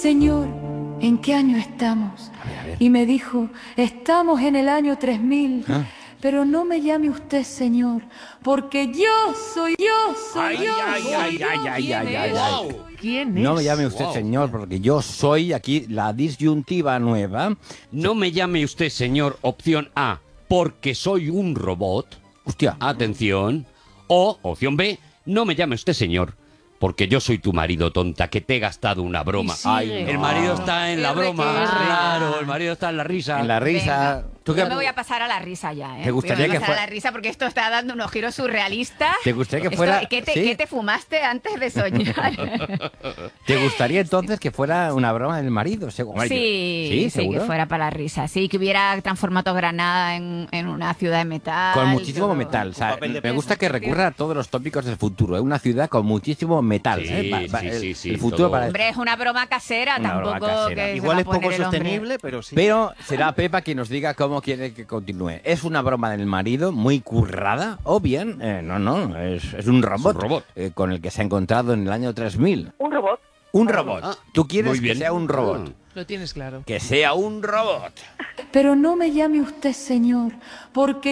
Señor, ¿en qué año estamos? A ver. Y me dijo, estamos en el año 3000. ¿Ah? Pero no me llame usted Señor, porque yo soy. Wow. ¿Quién es? No me llame usted señor, porque yo soy aquí la disyuntiva nueva. No me llame usted señor, opción A, porque soy un robot. Hostia. Atención. O, opción B, no me llame usted señor, porque yo soy tu marido, tonta, que te he gastado una broma. Y sigue. Ay, el marido está en la broma. Claro, el marido está en la risa. En la risa. Venga. ¿Tú qué- Yo me voy a pasar a la risa ya, ¿eh? ¿Te gustaría Yo me voy a que pasar fuera- a la risa porque esto está dando unos giros surrealistas. ¿Te gustaría que Esto- fuera- ¿Qué te, sí? qué te fumaste antes de soñar? ¿Te gustaría entonces que fuera una broma del marido? Hombre, Sí, ¿seguro? que fuera para la risa. Sí, que hubiera transformado Granada en una ciudad de metal. Con muchísimo todo. metal. O sea, papel de me gusta que recurra a todos los tópicos del futuro. Una ciudad con muchísimo metal. Sí, sí, el futuro todo. para... Hombre, es una broma casera, Una broma tampoco casera. que se Igual va es a poner poco el hombre. sostenible, pero sí. Pero será Pepa quien nos diga cómo quiere que continúe. ¿Es una broma del marido muy currada? O bien, no, es un robot, robot. Con el que se ha encontrado en el año 3000. Un robot. Un robot. Ah, ¿Tú quieres muy que bien. sea un robot? Lo tienes claro. Que sea un robot. Pero no me llame usted Señor, porque